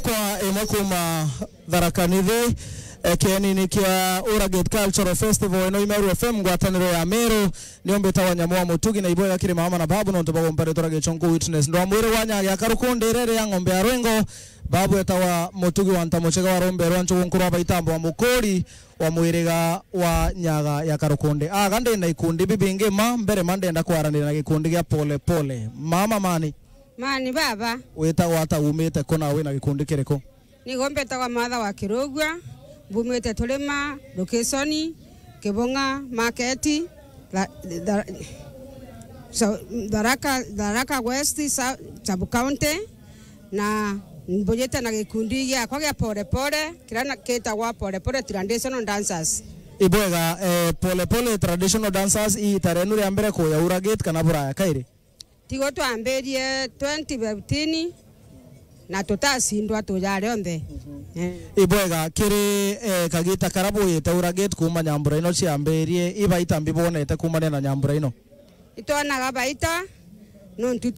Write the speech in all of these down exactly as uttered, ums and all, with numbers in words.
kwa ema kuma Tharakanithi Keni ni kia Uragate Cultural Festival eno Imeru F M ngwataniro ya Meru niombe tawa nyamwa mutugi na iboya kiri mama na babu no tubago mpare torage chonko witness ndo amwire wanya ya karukunde rere ya ngombe ya Rwengo babu etawa mutugi wa ntamochega wa rombe rwancho nkuru abaitambo wa mukori wa mwirega wa nyaga ya karukunde aga ndenda ikundi bibinge ma mbere mandenda kwaranira na gikundi gya pole pole mama mani mani baba weta wata umete kona we na gikundi kireko ni gombe tawa matha wa Kirugwa bumete tulema location Kibonga market la da, so Tharaka Tharaka West Sub County na mbonyeta na gikundi ya kwa ya pole pole kirana keta wa pole pole traditional dancers ibwega eh, pole pole traditional dancers i tarenu ya mbere ko ya Uragate kana buraya kaire tigo twamberie twenty fifteen na tutasindwa tuyare onthe mm -hmm. eh. Ibwega kiri eh, kagita karabu yete Uragate kuma nyambura ino ciamberie ibaita mbibonete kuma na nyambura ino itona gabaita no ntu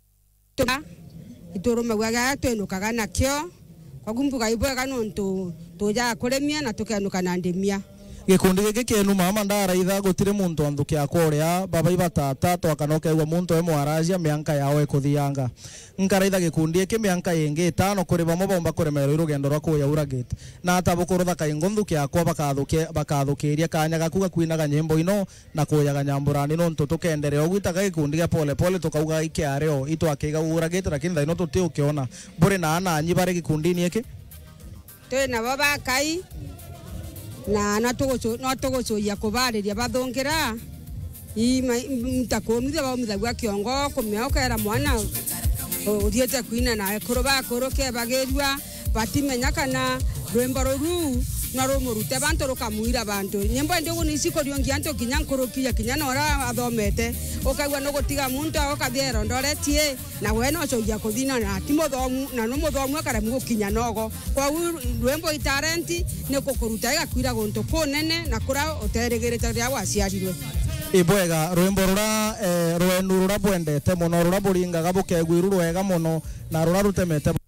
itoroma gwaga twenukaga nakyo kwagumbuga ibwega no ntu tuja kuremia na tukenuka na ndemia gikundi giki kienu mama ndara itha gutire muntu anthuki akorea baba ibatata twakanoka igwa muntu emo arajia mianka yao ekuthianga nkara itha gikundi iki mianka yengi itano kuri bamo bomba kuremero irugendo rwa kuya Uragate na atabukuru thaka ingondhuki akwa bakathuke bakathukiria kanya gakuga kwinaga nyimbo ino na kuyaga nyamburani no ntu tukenderea ogwitaga gikundi gya pole pole tukauga ikiareo itwakiga Uragate lakini thaino tutiukiona buri na ana anyi bari gikundi ni iki twina baba kai na natogocho natogocho ya kubariria bathongira ima mtakomithia ba mithagwa kiongo kumeokera mwana uthiete kuina na kuroba kuroke bagerua batimenya kana rwembo ruru na rumurute bantu rukamuira bantu nyembo ndio ni siko riongi anto kinyankorokia kinyanora athomete ukagwa no gutiga muntu akathiero ndoretie na we no cogia kuthina na timothomu na no muthomu akaramu gukinya nogo kwa rwembo itarenti ne kukuruta igakwira guntu kunene na kura uteregerete ria waciarirwe ibwega rwembo rura eh, rwenu rura bwendete muno rura buringaga bukegwiru rwega muno na rura rutemete